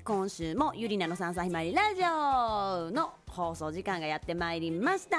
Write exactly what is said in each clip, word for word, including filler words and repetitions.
今週もゆりなのさんさひまわりラジオの放送時間がやってまいりました。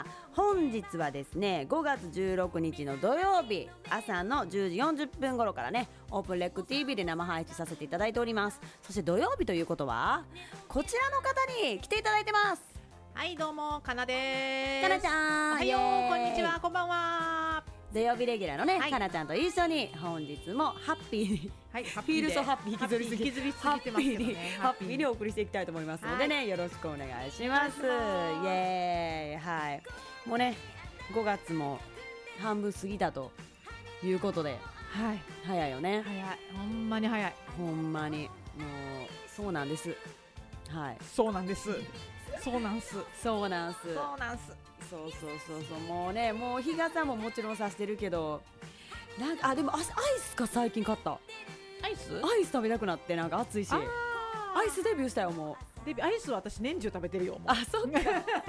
本日はですねごがつじゅうろくにちの土曜日朝のじゅうじよんじゅっぷん頃からねオープンレック ティーブイ で生配信させていただいております。そして土曜日ということはこちらの方に来ていただいてます。 はい、どうもかなです。 かなちゃん、 おはよう、こんにちは、こんばんは。 土曜日レギュラーのね、 はい、 かなちゃんと一緒に本日もハッピーに、 はい、 フィールソハッピー引きずりすぎ引きずりすぎてますけどね、 ハッピーにお送りしていきたいと思いますのでね、はい、よろしくお願いします。イエーイ。はい、もうねごがつも半分過ぎたということで、はい、早いよね。 早い、ほんまに早い、 ほんまにもうそうなんです。はい、 そうなんですそうなんすそうなんすそうなんすそうそうそうそう、もうね、もう日傘ももちろんさしてるけど、なんかあでもアイスか最近買った。 アイスアイス食べたくなって、なんか暑いしアイスデビューしたよ。もうデビューアイスは私年中食べてるよ。もうあ、そっか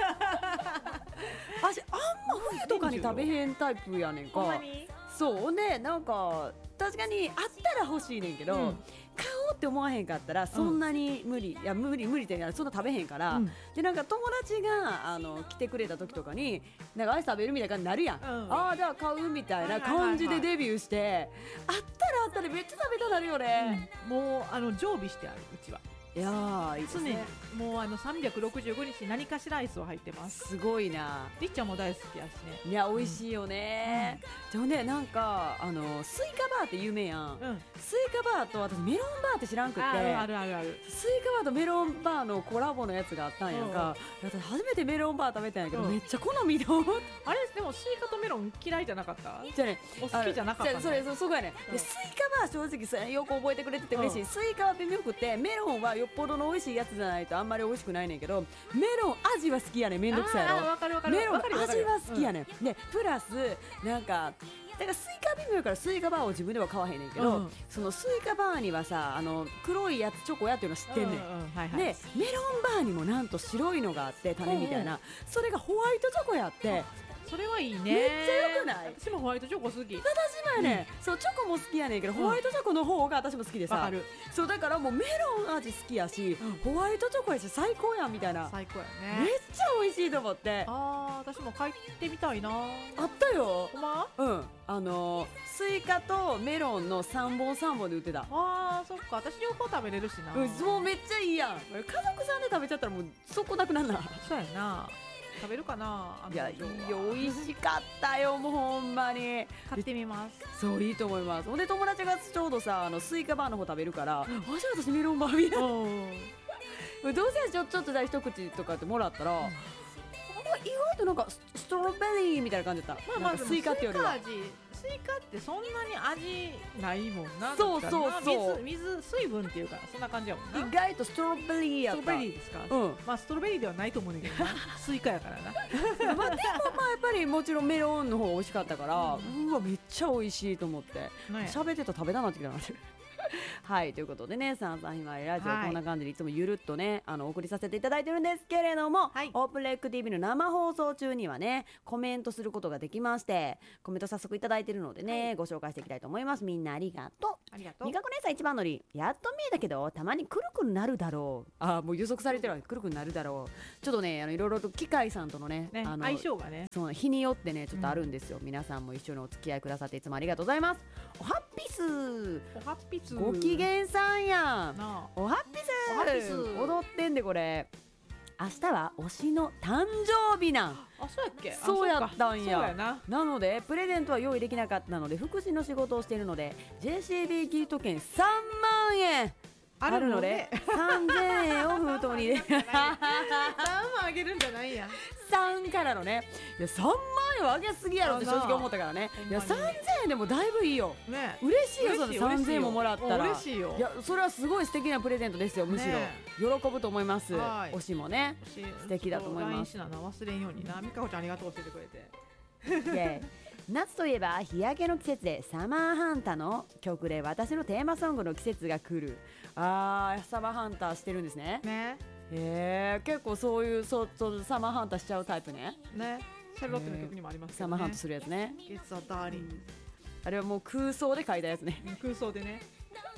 私あんま冬とかに食べへんタイプやねんか。 ほんまにそうね、なんか確かにあったら欲しいねんけど、うん、買おうって思わへんかったらそんなに無理、うん、いや無理無理ってそんな食べへんから、うん、でなんか友達があの来てくれた時とかになんかアイス食べるみたいな感じになるやん、うん、ああじゃあ買うみたいな感じでデビューして、あったらあったらめっちゃ食べたなるよね、 うん、もうあの常備してある。うちはいやーいいですね。 常にもうあのさんびゃくろくじゅうごにち何かしらアイスは入ってます。 すごいな。 りっちゃんも大好きやしね。 いや美味しいよね、うん、でもねなんかあのスイカバーって有名やん、うん、スイカバーと私メロンバーって知らんくって、 あるあるある。 スイカバーとメロンバーのコラボのやつがあったんやんか、うん、私初めてメロンバー食べたんやけど、うん、めっちゃ好みのあれでもスイカとメロン嫌いじゃなかった？ じゃね、 お好きじゃなかったの？ それそそこやね、うん、でスイカバー正直それよく覚えてくれてて嬉しい、うん、スイカは微妙くてメロンはよっぽどの美味しいやつじゃないとあんまり美味しくないねんけど、メロン味は好きやねん。めんどくさいやろ。 わかるわかる。 メロン味は好きやねん、うん、でプラスなんかだからスイカ微妙やからスイカバーを自分では買わへんねんけど、うん、そのスイカバーにはさあの黒いやつチョコやっていうの知ってんねん、うんうんはいはい、でメロンバーにもなんと白いのがあって種みたいな、うん、それがホワイトチョコやって、 それはいいね。 めっちゃ良くない？ 私もホワイトチョコ好き。 私もやね、うん、そうチョコも好きやねんけど、ホワイトチョコの方が私も好きでさ、 わかる。 そうだからもうメロン味好きやし、うん、ホワイトチョコやし最高やんみたいな。 最高やね。めっちゃ美味しいと思って。 あー私も買ってみたいな。 あったよ。 ほんま？ うんあのー、スイカとメロンのさんぼんさんぼんで売ってた。 あーそっか、私両方食べれるしな。 うん、もうめっちゃいいやん。家族さんで食べちゃったらもうそこなくなるな。 そうやな。食べるかな。 いやいいよ、美味しかったよもうほんまに。 買ってみます。 そういいと思います。ほんで友達がちょうどさあのスイカバーの方食べるから、うん、あじゃあ私メロンバーみたいなどうせちょちょっとじゃあ一口とかってもらったら、うん、意外となんかストロベリーみたいな感じだった。まあまあスイカってよりはスイカってそんなに味ないもんな。 そうそうそう、水, 水水分っていうかそんな感じやもんな。 意外とストロベリーやった。 ストロベリーですか？うん、まあストロベリーではないと思うんだけどなスイカやからなまあでもまあやっぱりもちろんメロンの方美味しかったから、うん、うわめっちゃ美味しいと思って喋ってたら食べたなってきたなはいということでね、さんさんひまわりラジオ、はい、こんな感じでいつもゆるっとねあのお送りさせていただいてるんですけれども、はい、オープンレック ティーブイ の生放送中にはねコメントすることができまして、コメント早速いただいてるのでね、はい、ご紹介していきたいと思います。みんなありがとう。 ありがとう。 みかこ姉さん一番乗りやっと見えたけどたまにくるくるなるだろう。あもう予測されてるわ。くるくるなるだろう。ちょっとねあのいろいろと機械さんとの ね, ねあの相性がねそう日によってねちょっとあるんですよ、うん、皆さんも一緒にお付き合いくださっていつもありがとうございます。おはっぴすおはっぴすご機嫌さんやん。おはっぴすおはっぴす踊ってんでこれ。明日は推しの誕生日なん。 あそうやっけ。 そうやったんや。 そうやな。 なのでプレゼントは用意できなかったので福祉の仕事をしているので ジェーシービー ギフト券さんまんえんあるのでさんぜんえんを封筒に入れさんまんあげるんじゃないやさんからのね。いやさんまんえんはあげすぎやろって正直思ったからね。いやさんぜんえんでもだいぶいいよ、ね、嬉しいよ。そのさんぜんえんももらったら嬉しいよ。 いやそれはすごい素敵なプレゼントですよ。むしろ、ね、喜ぶと思います。推しもね素敵だと思います。 ラインしな忘れんようにな。みかこちゃんありがとう教えてくれて夏といえば日焼けの季節でサマーハンターの曲で私のテーマソングの季節が来る。あーサマーハンターしてるんですね。 ねへー結構そういうそうそうサマーハンターしちゃうタイプね。 ねシャルロッテの曲にもありますけどね。 サマーハンターするやつね。 It's a darling、うん、 あれはもう空想で書いたやつね。 空想でね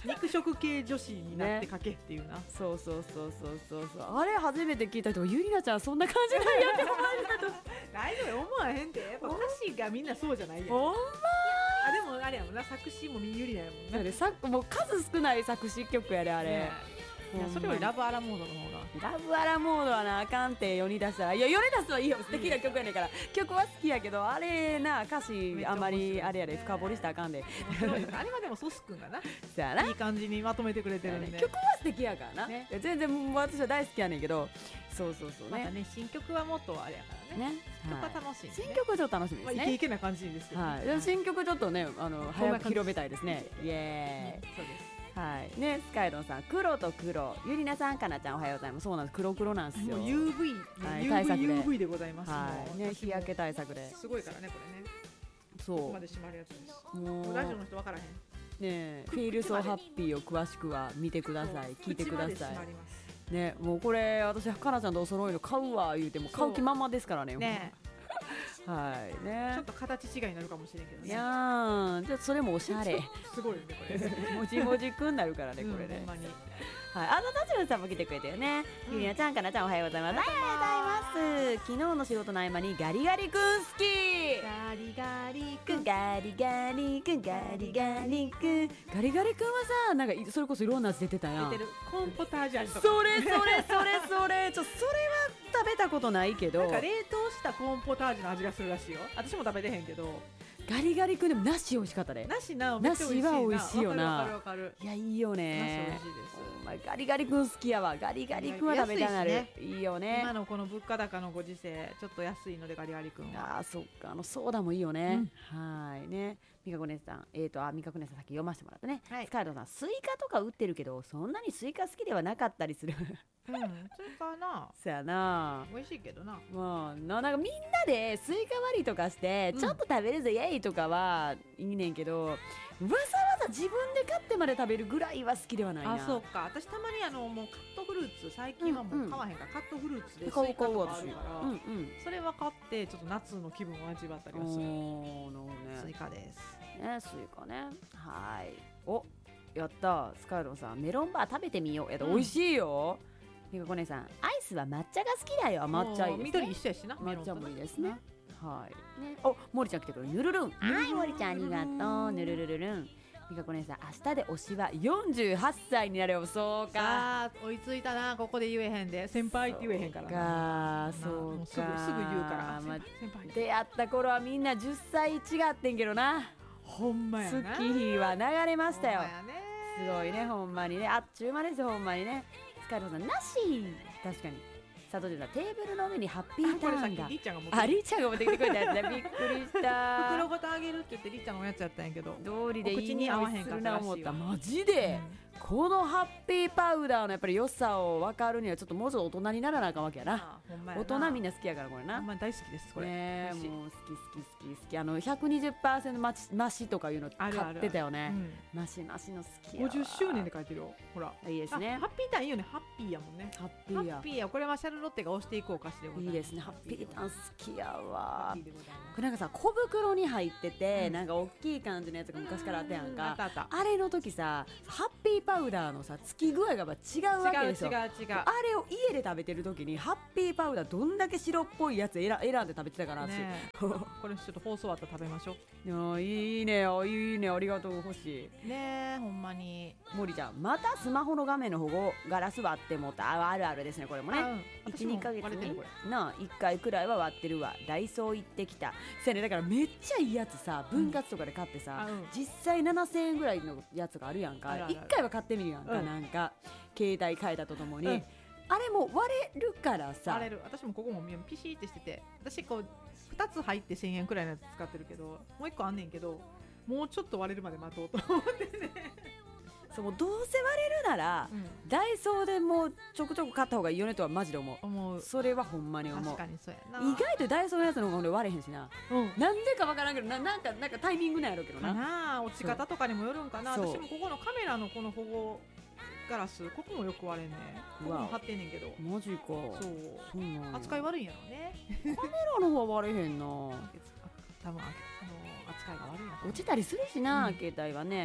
肉食系女子になって書けっていうな、ね、 そうそうそうそうそうそう。あれ初めて聞いた人ゆりなちゃんそんな感じなんやって思われたと大丈夫思わへんて、やっぱ歌詞がみんなそうじゃないやん。 ほんまあでもあれやもんな、作詞もみゆりなやもんな。 さもう数少ない作詞曲やであれ、ね、 いやそれよりラブアラモードの方が。 ラブアラモードはなあかんって世に出したら、いや世に出すはいいよ、素敵な曲やねんから曲は好きやけど、あれな歌詞あんまりあれやで深掘りしたらあかんであれはでもソスくんがなそうやないい感じにまとめてくれてるんで、 曲は素敵やからな、ね、全然私は大好きやねんけど、そうそうそうね、 またね新曲はもっとあれやからね、ね、曲は楽しい、ね、 新曲はちょっと楽しみですね、 まあ、イケイケな感じですけど、ね、 はい、新曲ちょっとねあの早く広めたいですね、イエーイ、 そうですはいね、スカイロンさん黒と黒、ゆりなさんかなちゃんおはようございます。そうなんです、黒黒なんですよ。 もう ユーブイ、はい、対策で ユーブイ でございます、 はいね、日焼け対策ですごいからねこれね、 そうここまで閉まるやつです。もうラジオの人分からへんね、フィールソーハッピーを詳しくは見てください、聞いてくださいね。もうこれ私かなちゃんとお揃いの買うわ言うても買う気ままですからね。ねはいね、 ちょっと形違いになるかもしれんけどね。 いやー、じゃそれもおしゃれすごいよねこれもじもじくんなるからねこれね、うん、ほんまに。はい、あのたちのさんも来てくれたよね、うん、ゆりなちゃんかなちゃんおはようございます。おはようございます。昨日の仕事の合間にガリガリ君好き、ガリガリ君ガリガリ君ガリガリ君ガリガリ君はさ、なんかそれこそいろんな味出てたやん。 出てるコーンポタージュ味とか、 それそれそれそれちょそれは食べたことないけど、 なんか冷凍したコーンポタージュの味がするらしいよ。私も食べてへんけど、 ガリガリ君でも梨美味しかったね。 梨な、 梨は美味しいよな。 わかるわかるわかる。 いやいいよね。 梨美味しいです。 お前ガリガリ君好きやわ。ガリガリ君は食べたくなる。ね、いいよね。 今のこの物価高のご時世ちょっと安いのでガリガリ君は。 ああそっか、あのソーダもいいよね。うん、はいね。みかこ姉さん、えっ、ー、とあみかこ姉さんさっき読ませてもらったね。はい、スカイドさんスイカとか売ってるけどそんなにスイカ好きではなかったりする。 うん、スイカな。 そやな。 美味しいけどな。 まあな、なんかみんなでスイカ割りとかして、うん、ちょっと食べるぜイエイとかはいいねんけど、わざわざ自分で買ってまで食べるぐらいは好きではないな。 あ、そうか。私たまにあのもうカットフルーツ、最近はもう買わへんから、うんうん、カットフルーツでスイカとかあるから、うんうん、それは買ってちょっと夏の気分を味わったりはする。 おー、なるほどね。 スイカですね、スイカね。はい。お、やったスカイロンさんメロンバー食べてみよう。やだ、うん、美味しいよ。みかこ姉さんアイスは抹茶が好きだよ。抹茶いいですね。 緑一緒やしな。 抹茶もいいですね。はいね。お、森ちゃん来てくる。ぬるるん。はい、森ちゃんありがとう。ぬるるるるん。みかこ姉さん明日で推しはよんじゅうはっさいになるよ。そうか。 さあ追いついたな。ここで言えへんで。先輩って言えへんからな。そうか。そうか。 すぐすぐ言うから。まあ、 先輩。出会った頃はみんなじゅっさい違ってんけどな。 ほんまやな。 月日は流れましたよ。すごいね、ほんまにね。あっちゅう間ですよ、ほんまにね。スカイロさんなし。確かに。佐藤さんテーブルの上にハッピーターンが。 リーちゃんが持ってあ、リーちゃんが持ってきてくれたやつね。びっくりした。 袋ごとあげるって言ってリーちゃんがおやつやったんやけど、 道理でいいに合わへんかったらしいわ。 マジで、うん、このハッピーパウダーのやっぱり良さを分かるにはちょっともうちょっと大人にならなあかんわけやな。ああ大人みんな好きやからこれな。 ほんま大好きですこれ。 ね、もう好き好き好き好き。あの ひゃくにじゅっパーセント 増しとかいうの買ってたよね。増し増しの好きやわ。 ごじゅっしゅうねんで書いてるよ。ほらいいですね。 ハッピーターンいいよね。ハッピーやもんね。 ハッピーや。 ハッピーや。これはシャルロッテが押していこうかしでございます。 いいですね。ハッピーターン好きやわ。これなんかさ小袋に入ってて、うん、なんか大きい感じのやつが昔からあったやんか。あ, あ, あれの時さハッピーパウダーのさつき具合が違うわけですよ。 違う違う違う。 あれを家で食べてる時にハッピーパウダーどんだけ白っぽいやつ選んで食べてたかな。 ね、これちょっと放送終わったら食べましょう。いいねいいねありがとう。欲しいね。ほんまに森ちゃんまたスマホの画面の保護ガラス割ってもた。あるあるですねこれもね。うん、いちにかげつにないっかいくらいは割ってるわ。ダイソー行ってきた。せやねだからめっちゃいいやつさ分割とかで買ってさ、うん、実際ななせんえんぐらいのやつがあるやんか。いっかいは買ってみるやんか、うん、なんか携帯変えたとともに、うん、あれも割れるからさ。 割れる。私もここもピシーってしてて、私こうふたつ入ってせんえんくらいのやつ使ってるけどもういっこあんねんけどもうちょっと割れるまで待とうと思ってね。 そうどうせ割れるなら、うん、ダイソーでもうちょくちょく買った方がいいよねとはマジで思う。思う。それはほんまに思う。 確かにそうやな。 意外とダイソーのやつの方が割れへんしな、うん、なんでかわからんけど な, なんかなんかタイミングなんやろうけどな。 なあ落ち方とかにもよるんかな。私もここのカメラのこの保護ガラスここもよく割れんね。ここも貼ってんねんけど。 マジか。そうそうなん扱い悪いんやろうね。 カメラの方は割れへんな。多分あの扱いが悪いんや。 落ちたりするしな、うん、携帯はね。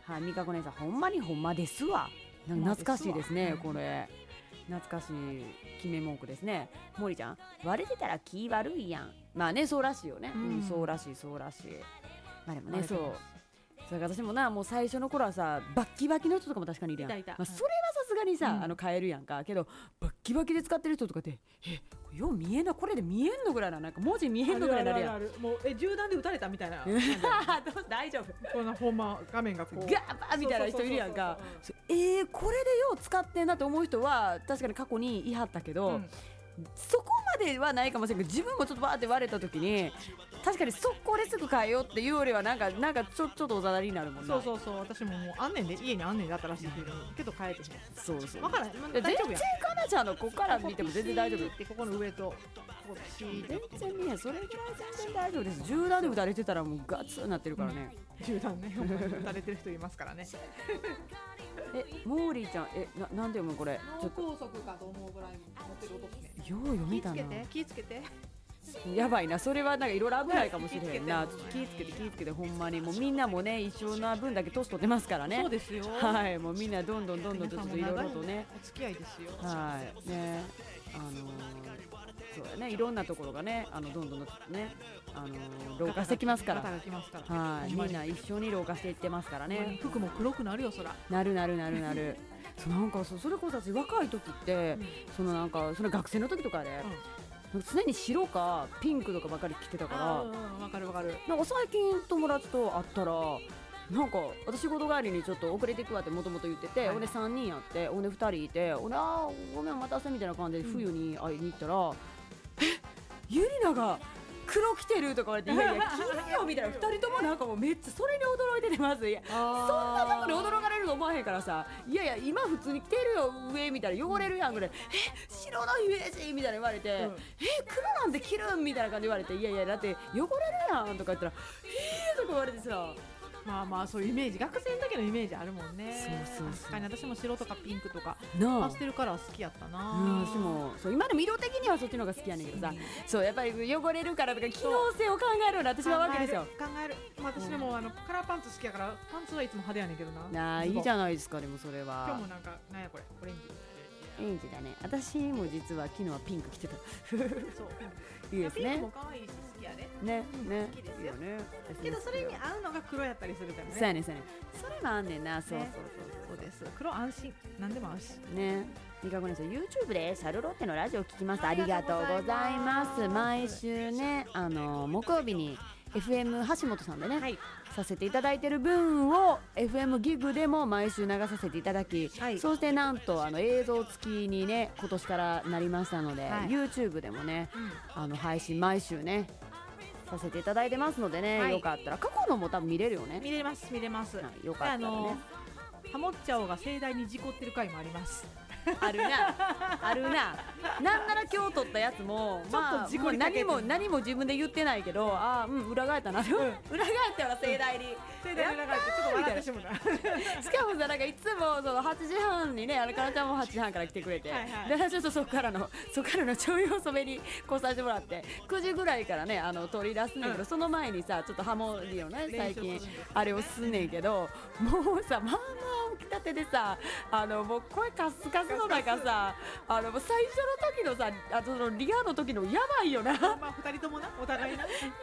はい、みかこ姉さんほんまにほんまですわ。なんか懐かしいですね、これ懐かしい決め文句ですね。もりちゃん割れてたら気悪いやん。まあねそうらしいよね、うんうん、そうらしいそうらしい。まあでもねそうそれから私もなもう最初の頃はさバッキバキの人とかも確かにいるやん。まあ、それはさすがにさ、うん、あの買えるやんか。けどバッキバキで使ってる人とかってえよう見えんなこれで見えんのぐらいななんか文字見えんのぐらいになるやん。 あるあるあるもうえ銃弾で撃たれたみたいな大丈夫こんなほんま画面がこうガーバーみたいな人いるやんか。えー、これでよう使ってんなと思う人は確かに過去にいはったけど、うん、そこまではないかもしれないけど自分もちょっとバーって割れた時に確かに速攻ですぐ変えようっていうよりはなんかなんかちょちょっとおざなりになるもんな。 そうそうそう私ももうあんねんで家にあんねんだったらしいけど変えてしまう。 そうそう分からん、まあ、 全然かなちゃんのここから見ても全然大丈夫ってここの上と全然見えそれぐらい全然大丈夫です。銃弾で撃たれてたらもうガツンなってるからね、 うん、銃弾ね撃たれてる人いますからねえモーリーちゃんえななんで読むこれ脳梗塞かと思うぐらい持ってる音ですね。 よう読めたな。 気ぃつけて気ぃつけてやばいなそれはなんかいろいろ危ないかもしれへんな。ちょっと気ぃつけて気ぃつけてほんまにもうみんなもね一緒な分だけ年取ってますからね。 そうですよはいもうみんなどんどんどんどんちょっといろいろとねお付き合いですよ。 はいねあのー、そうやねいろんなところがねあのどんどんどんねあのー、老化してきますからはいみんな一緒に老化していってますからね。 服も黒くなるよそら。 なるなるなるなるそうなんか そ, それこそ私若い時って、うん、そのなんかその学生の時とかで、うん、常に白かピンクとかばかり着てたからわ、 うん、かるわかる。 なんか最近友達と会ったらなんか私仕事帰りにちょっと遅れていくわってもともと言ってて、はい、俺さんにんやって俺ふたりいて俺あーごめんお待たせみたいな感じで冬に会いに行ったら、うん、えゆりなが黒着てるとか言われていやいや着るよみたいなふたりともなんかもうめっちゃそれに驚いててまずいやそんなとこに驚かれると思わへんからさいやいや今普通に着てるよ上みたいな汚れるやんぐらいえ白のイメージみたいな言われて、うん、え黒なんて着るんみたいな感じで言われていやいやだって汚れるやんとか言ったらえーとか言われてさまあまあそういうイメージ学生の時のイメージあるもんね。 そうそうそう確かに私も白とかピンクとかパステルカラー好きやったな。 私もそう今でも色的にはそっちの方が好きやねんけどさ、うん、そうやっぱり汚れるからとか機能性を考えるの私はわけですよ。 考える、まあ、私でも、うん、あのカラーパンツ好きやからパンツはいつも派手やねんけどな。 あいいじゃないですか。でもそれは今日もなんかなんやこれオレンジオレンジだね。私も実は昨日はピンク着てたそういいですね。 ピンクも可愛いし好きやね。 ねね好きですよ。 いいよね。 けどそれに合うのが黒やったりするからね。 そうやねそうやね。それもあんねんな。そうそうそうそうです。黒安心何でも合うしね。みかこねさん YouTube でシャルロッテのラジオ聞きます。ありがとうございます。毎週ねあの木曜日に エフエム 橋本さんでね、はい、させていただいてる分を エフエム ギグでも毎週流させていただき、はい、そしてなんとあの映像付きにね今年からなりましたので、はい、YouTube でもね、うん、あの配信毎週ねさせていただいてますのでね、はい、よかったら過去のも多分見れるよね。 見れます見れます、はい、 よかったらね。 ハモっちゃおうが盛大に事故ってる回もありますあるなあるな。なんなら今日撮ったやつもまあもう何も何も自分で言ってないけどああうん裏返ったな、うん、裏返ったよな盛大に盛大に裏返ってちょっと笑ってしまったしかもさなんかいつもそのはちじはんにねあれかなちゃんもはちじはんから来てくれてはい、はい、でちょっとそこからのそこからのちょい遅めにこうさせてもらってくじぐらいからねあの取り出すんだけど、うん、その前にさちょっとハモリをね最近あれをすんねんけどもうさまあまあ起きたてでさあのもう声カスカスの中さあの最初の時のさあそのリハの時のやばいよなまあふたりともなお互いなや